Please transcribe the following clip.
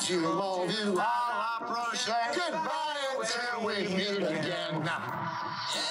to all of you. Goodbye until we meet again.